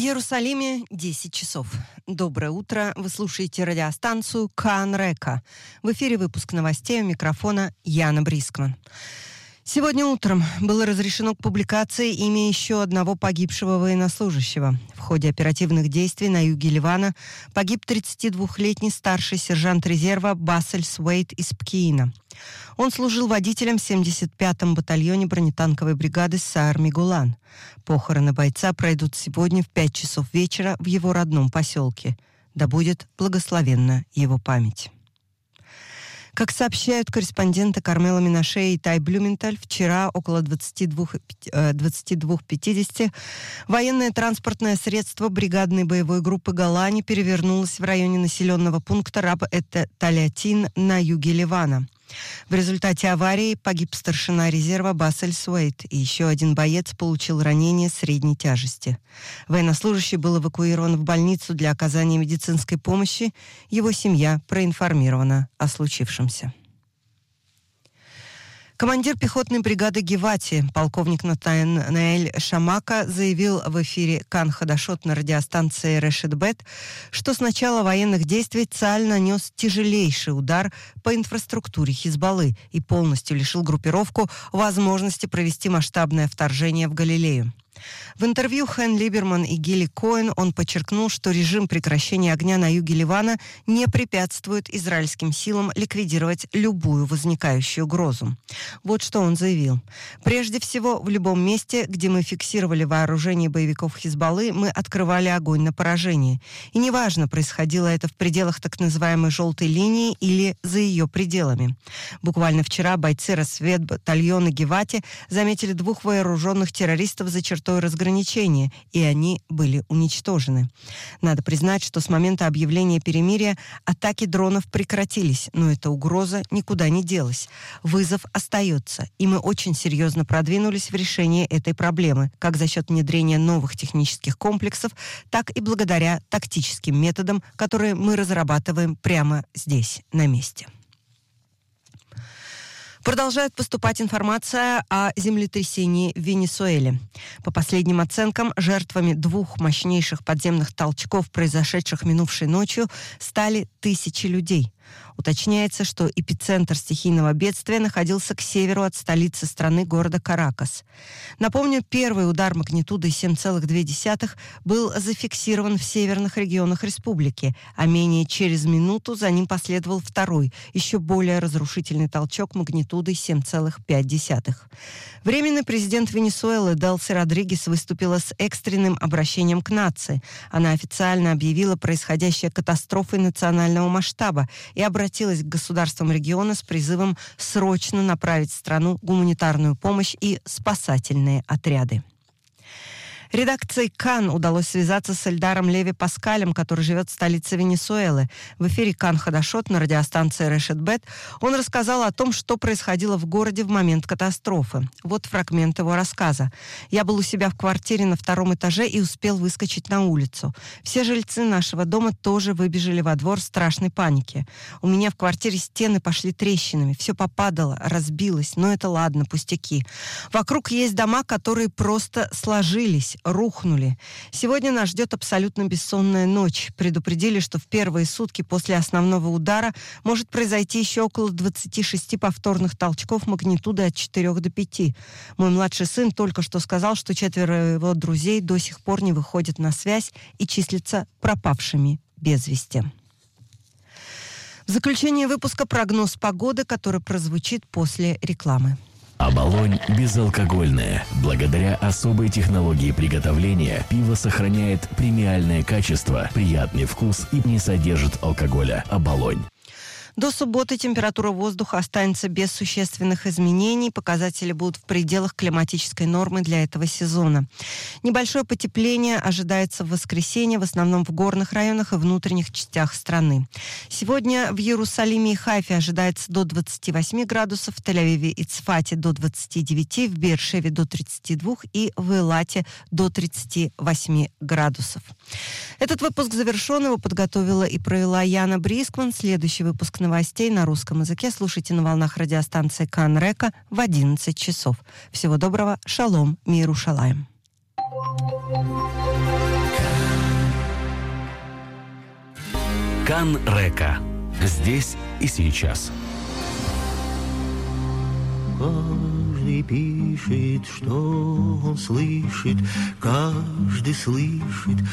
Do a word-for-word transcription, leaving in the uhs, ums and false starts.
Иерусалиме десять часов. Доброе утро. Вы слушаете радиостанцию Кан Река. В эфире выпуск новостей, у микрофона Яна Брискман. Сегодня утром было разрешено к публикации имя еще одного погибшего военнослужащего. В ходе оперативных действий на юге Ливана погиб тридцатидвухлетний старший сержант резерва Бассель Суэйт из Пкиина. Он служил водителем в семьдесят пятом батальоне бронетанковой бригады Саар Мигулан. Похороны бойца пройдут сегодня в пять часов вечера в его родном поселке. Да будет благословенна его память. Как сообщают корреспонденты Кармела Минаше и Тай Блюменталь, вчера около двадцати двух пятидесяти военное транспортное средство бригадной боевой группы Голани перевернулось в районе населенного пункта Раб-эт-Талятин на юге Ливана. В результате аварии погиб старшина резерва Бассель Суэйт, и еще один боец получил ранение средней тяжести. Военнослужащий был эвакуирован в больницу для оказания медицинской помощи. Его семья проинформирована о случившемся. Командир пехотной бригады Гевати, полковник Натанаэль Шамака, заявил в эфире Кан Хадашот на радиостанции Решет Бет, что с начала военных действий Цааль нанес тяжелейший удар по инфраструктуре Хизбаллы и полностью лишил группировку возможности провести масштабное вторжение в Галилею. В интервью Хэн Либерман и Гилли Коэн он подчеркнул, что режим прекращения огня на юге Ливана не препятствует израильским силам ликвидировать любую возникающую угрозу. Вот что он заявил. «Прежде всего, в любом месте, где мы фиксировали вооружение боевиков Хизбаллы, мы открывали огонь на поражение. И неважно, происходило это в пределах так называемой «желтой линии» или за ее пределами». Буквально вчера бойцы разведбатальона Гевати заметили двух вооруженных террористов за чертой разграничения, и они были уничтожены. Надо признать, что с момента объявления перемирия атаки дронов прекратились, но эта угроза никуда не делась. Вызов остается, и мы очень серьезно продвинулись в решении этой проблемы, как за счет внедрения новых технических комплексов, так и благодаря тактическим методам, которые мы разрабатываем прямо здесь, на месте. Продолжает поступать информация о землетрясении в Венесуэле. По последним оценкам, жертвами двух мощнейших подземных толчков, произошедших минувшей ночью, стали тысячи людей. Уточняется, что эпицентр стихийного бедствия находился к северу от столицы страны, города Каракас. Напомню, первый удар магнитудой семь целых две десятых был зафиксирован в северных регионах республики, а менее через минуту за ним последовал второй, еще более разрушительный толчок магнитудой семь целых пять десятых. Временный президент Венесуэлы Делси Родригес выступила с экстренным обращением к нации. Она официально объявила происходящее катастрофой национального масштаба и обратилась к государствам региона с призывом срочно направить в страну гуманитарную помощь и спасательные отряды. Редакции Кан удалось связаться с Эльдаром Леви Паскалем, который живет в столице Венесуэлы. В эфире Кан Хадашот на радиостанции Решет Бет он рассказал о том, что происходило в городе в момент катастрофы. Вот фрагмент его рассказа. «Я был у себя в квартире на втором этаже и успел выскочить на улицу. Все жильцы нашего дома тоже выбежали во двор в страшной панике. У меня в квартире стены пошли трещинами, все попадало, разбилось, но это ладно, пустяки. Вокруг есть дома, которые просто сложились, рухнули. Сегодня нас ждет абсолютно бессонная ночь. Предупредили, что в первые сутки после основного удара может произойти еще около двадцати шести повторных толчков магнитудой от четырёх до пяти. Мой младший сын только что сказал, что четверо его друзей до сих пор не выходят на связь и числятся пропавшими без вести». В заключение выпуска прогноз погоды, который прозвучит после рекламы. Оболонь безалкогольное. Благодаря особой технологии приготовления пиво сохраняет премиальное качество, приятный вкус и не содержит алкоголя. Оболонь. До субботы температура воздуха останется без существенных изменений. Показатели будут в пределах климатической нормы для этого сезона. Небольшое потепление ожидается в воскресенье, в основном в горных районах и внутренних частях страны. Сегодня в Иерусалиме и Хайфе ожидается до двадцати восьми градусов, в Тель-Авиве и Цфате до двадцати девяти, в Беэр-Шеве до тридцати двух и в Элате до тридцати восьми градусов. Этот выпуск завершен. Его подготовила и провела Яна Брискман. Следующий выпуск новостей на русском языке слушайте на волнах радиостанции Кан Река в одиннадцать часов. Всего доброго. Шалом. Мир Ушалаем. Канрека. Здесь и сейчас. Каждый пишет, что он слышит, каждый слышит